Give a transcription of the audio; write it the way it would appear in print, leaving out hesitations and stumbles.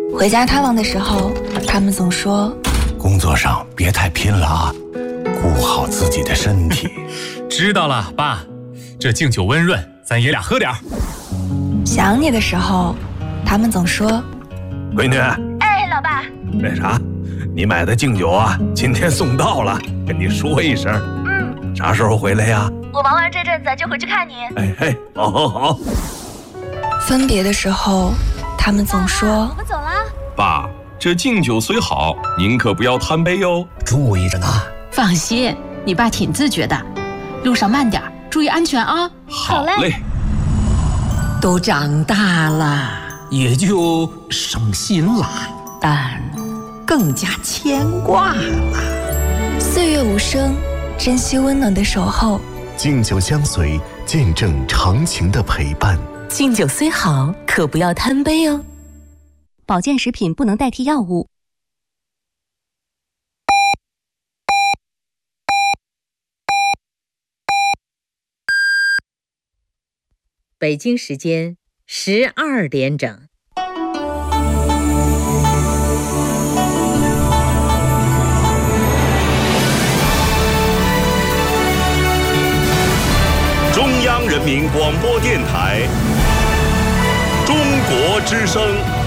回家探望的时候，他们总说： 工作上别太拼了啊，顾好自己的身体。 知道了，爸，这敬酒温润，咱爷俩喝点儿。 想你的时候，他们总说： 闺女， 哎，老爸， 那啥，你买的敬酒啊，今天送到了，跟你说一声。啥时候回来呀？ 我忙完这阵子就回去看你。 哎，好。 分别的时候，他们总说： 我们走了。 爸，这敬酒虽好，您可不要贪杯哟。 注意着呢。 放心，你爸挺自觉的，路上慢点，注意安全啊。 好嘞。 都长大了，也就省心了，但更加牵挂了。 岁月无声，珍惜温暖的守候。 敬酒相随，见证长情的陪伴。 敬酒虽好，可不要贪杯哦。 保健食品不能代替药物。 北京时间12点整。 中央人民广播电台，中国之声。